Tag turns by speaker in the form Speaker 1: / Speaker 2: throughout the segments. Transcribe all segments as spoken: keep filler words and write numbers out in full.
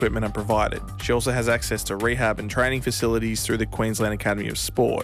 Speaker 1: equipment are provided. She also has access to rehab and training facilities through the Queensland Academy of Sport.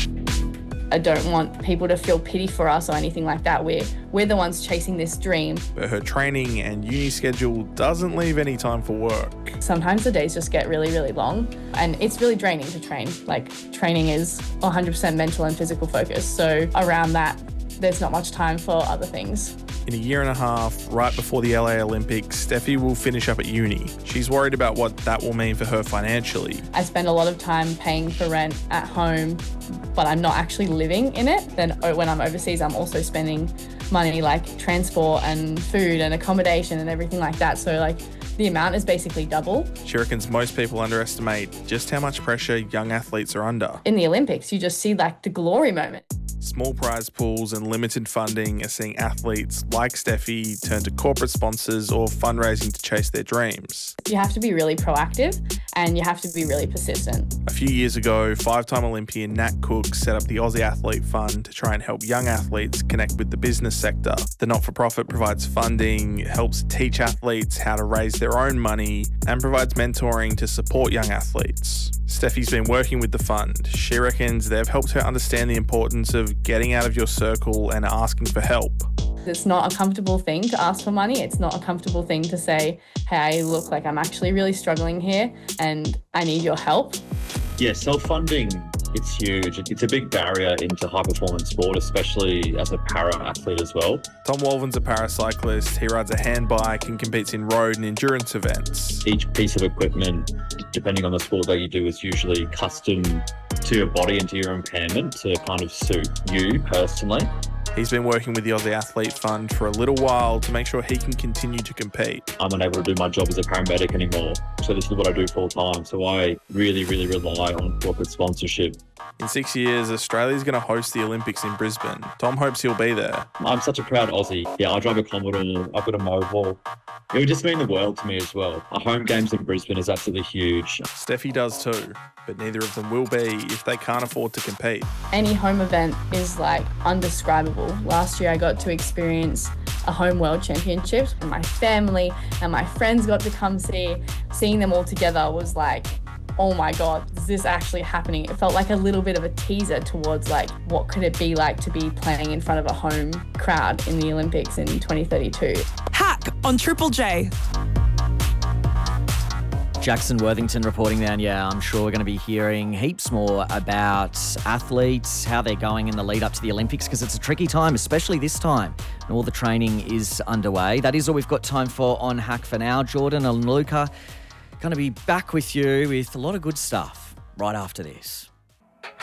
Speaker 2: I don't want people to feel pity for us or anything like that. We're, we're the ones chasing this dream.
Speaker 1: But her training and uni schedule doesn't leave any time for work.
Speaker 2: Sometimes the days just get really, really long, and it's really draining to train. Like, training is one hundred percent mental and physical focus. So around that, there's not much time for other things.
Speaker 1: In a year and a half, right before the L A Olympics, Steffi will finish up at uni. She's worried about what that will mean for her financially.
Speaker 2: I spend a lot of time paying for rent at home, but I'm not actually living in it. Then when I'm overseas, I'm also spending money like transport and food and accommodation and everything like that. So like the amount is basically double.
Speaker 1: She reckons most people underestimate just how much pressure young athletes are under.
Speaker 2: In the Olympics, you just see like the glory moment.
Speaker 1: Small prize pools and limited funding are seeing athletes like Steffi turn to corporate sponsors or fundraising to chase their dreams.
Speaker 2: You have to be really proactive and you have to be really persistent.
Speaker 1: A few years ago, five-time Olympian Nat Cook set up the Aussie Athlete Fund to try and help young athletes connect with the business sector. The not-for-profit provides funding, helps teach athletes how to raise their own money, and provides mentoring to support young athletes. Steffi's been working with the fund. She reckons they've helped her understand the importance of getting out of your circle and asking for help.
Speaker 2: It's not a comfortable thing to ask for money. It's not a comfortable thing to say, hey, look, like I'm actually really struggling here and I need your help.
Speaker 3: Yeah, self-funding, it's huge. It's a big barrier into high-performance sport, especially as a para-athlete as well.
Speaker 1: Tom Walvin's a paracyclist. He rides a hand bike and competes in road and endurance events.
Speaker 3: Each piece of equipment, depending on the sport that you do, is usually custom to your body and to your impairment to kind of suit you personally.
Speaker 1: He's been working with the Aussie Athlete Fund for a little while to make sure he can continue to compete.
Speaker 3: I'm unable to do my job as a paramedic anymore, so this is what I do full time. So I really, really rely on corporate sponsorship.
Speaker 1: In six years, Australia's going to host the Olympics in Brisbane. Tom hopes he'll be there.
Speaker 3: I'm such a proud Aussie. Yeah, I drive a Commodore, I've got a mobile. It would just mean the world to me as well. Our home games in Brisbane is absolutely huge.
Speaker 1: Steffi does too, but neither of them will be if they can't afford to compete.
Speaker 2: Any home event is like undescribable. Last year I got to experience a home world championships and my family and my friends got to come see. Seeing them all together was like, oh my God, is this actually happening? It felt like a little bit of a teaser towards like, what could it be like to be playing in front of a home crowd in the Olympics in twenty thirty-two.
Speaker 4: Hack on Triple J.
Speaker 5: Jackson Worthington reporting there, and yeah, I'm sure we're going to be hearing heaps more about athletes, how they're going in the lead up to the Olympics, because it's a tricky time, especially this time, and all the training is underway. That is all we've got time for on Hack for now. Jordan and Luca going to be back with you with a lot of good stuff right after this.